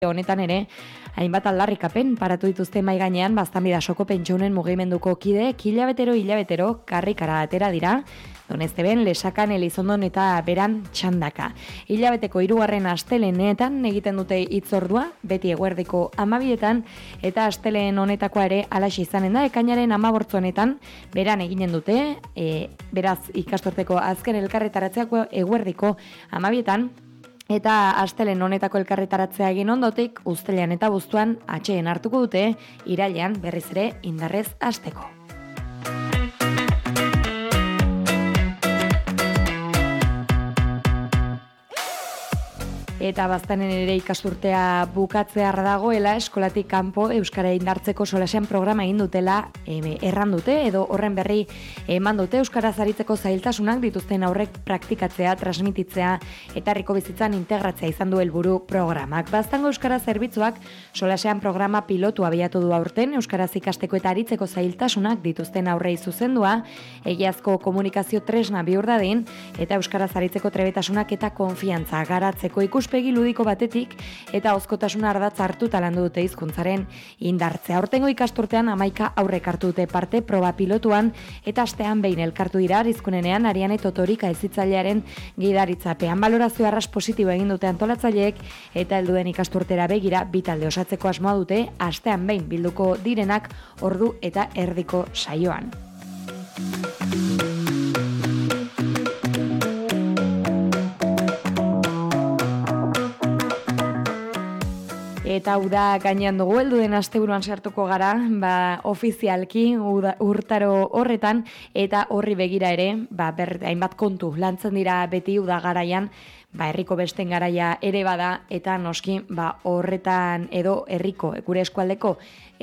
Honetan ere, hainbat aldarrikapen paratu dituzte mai gainean Baztanbidasoko pentsionen mugimenduko kideek hilabetero karrikara atera dira, Donezteben, Lesakan, Elizondon eta Beran txandaka. Hilabeteko 3. astelehenetan egiten dute hitzordua, beti eguerdiko 12etan, eta astelehen honetakoa ere halaxe izanen da, ekainaren 15 honetan Beran eginen dute, beraz ikasturteko azken elkarretaratzeako eguerdiko 12etan, eta astelen honetako elkarretaratzea egin ondotik, uztailean eta abuztuan atseden hartuko dute, irailean berriz ere indarrez hasteko. Eta baztanen ere ikasturtea bukatzear dagoela, eskolatik kanpo Euskara indartzeko solasean programa egin dutela erran dute, edo horren berri eman dute Euskaraz aritzeko zailtasunak dituzten aurrek praktikatzea, transmititzea eta herriko bizitzan integratzea izan du helburu programak. Baztango Euskara zerbitzuak solasean programa pilotu abiatu du aurten, Euskaraz ikasteko eta aritzeko zailtasunak dituzten aurrei zuzendua, egiazko komunikazio tresna bihur dadin, eta Euskaraz aritzeko trebetasunak eta konfiantza garatzeko ikuspegi ludiko batetik eta ozkotasuna ardatz hartuta landu dute hizkuntzaren indartzea. Aurtengo ikasturtean 11 aurrek hartu dute parte proba pilotuan eta astean behin elkartu dira Arizkunenean Ariane Totorika hezitzailearen gidaritzapean. Balorazio arras positibo egin dute antolatzaileek eta helduen ikasturtera begira bi talde osatzeko asmoa dute astean behin bilduko direnak ordu eta erdiko saioan. Eta uda gainean dugu, helduen asteburuan sartuko gara, ofizialki urtaro horretan, eta horri begira ere, hainbat kontu lantzen dira beti uda garaian, herriko besten garaia ere bada, eta noski horretan edo herriko, gure eskualdeko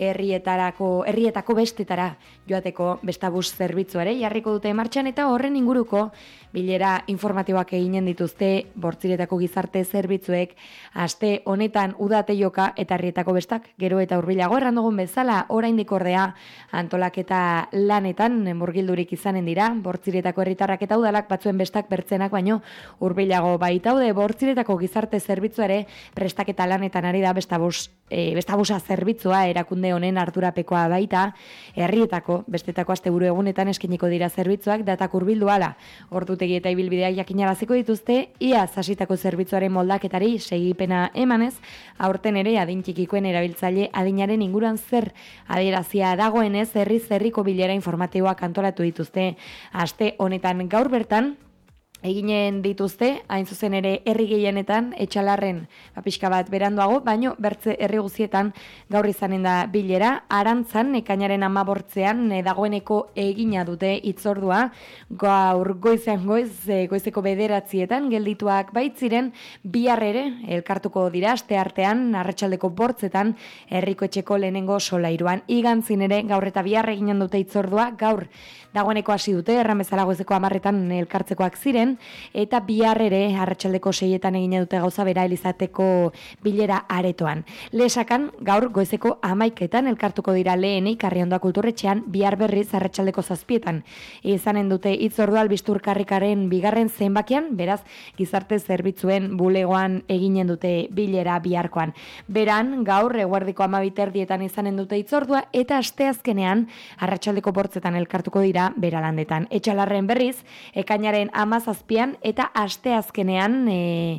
herrietako bestetara joateko bestabus zerbitzu ere jarriko dute martxan, eta horren inguruko bilera informatiboak eginen dituzte Bortziretako gizarte zerbitzuek aste honetan udate joka eta herrietako bestak gero eta hurbilago erran dugun bezala oraindik ordea antolaketa lanetan murgildurik izanen dira Bortziretako herritarrak eta udalak batzuen bestak bertzenak baino hurbilago baitaude. Bortziretako gizarte zerbitzuare prestaketa lanetan ari da bestabusa zerbitzua erakunde honen ardurapekoa baita herrietako bestetako asteburu egunetan eskainiko dira zerbitzuak datak hurbildu hala ordutegi eta ibilbideak jakinaraziko dituzte iaz hasitako zerbitzuaren moldaketari segipena emanez aurten ere adin txikikoen erabiltzaile adinaren inguruan zer adierazia dagoenez herriko bilera informatiboak antolatu dituzte aste honetan gaur bertan eginen dituzte, hain zuzen ere herri gehienetan, etxalarren pixka bat beranduago, baino bertze herri guzietan gaur izanen da bilera, Arantzan, ekainaren 15ean dagoeneko egina dute hitzordua, gaur goizeko 9:00 geldituak baitziren, bihar ere elkartuko dira, aste artean, arratsaldeko 8:00 herriko etxeko lehenengo solairuan. Igantzin ere, gaur eta bihar eginen dute hitzordua, gaur dagoeneko hasi dute, erran bezala goizeko 10:00 elkartzekoak ziren, eta bihar ere arratsaldeko 6:00 egin dute gauza bera elizateko bilera aretoan. Lesakan gaur goizeko 11:00 elkartuko dira lehenik Arriondoa kulturretxean, bihar berriz arratsaldeko 7:00 izanen dute hitzordua Albistur karrikaren bigarren zenbakian, beraz gizarte zerbitzuen bulegoan eginen dute bilera biharkoan. Beran gaur eguerdiko 12:30 izanen dute hitzordua eta asteazkenean arratsaldeko 8:00 elkartuko dira Beralandetan. Etxalarren berriz ekainaren 17 eta asteazkenean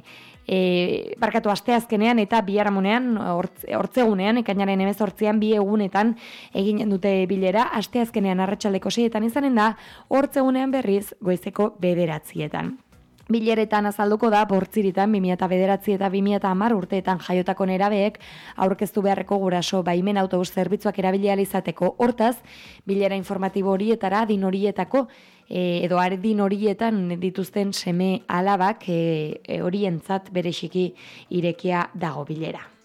eta biharamunean hortzegunean ekainaren 18 bi egunetan eginen dute bilera, asteazkenean arratsaldeko 6:00 izanen da, hortzegunean berriz goizeko 9:00. Bileretan azalduko da Bortziritan 2009 eta 2010 urteetan jaiotako nerabeek aurkeztu beharreko guraso baimen autobus zerbitzuak erabili ahal izateko. Hortaz, bilera informatibo horietara adin horietan dituzten seme alabak horientzat bereziki irekia dago bilera.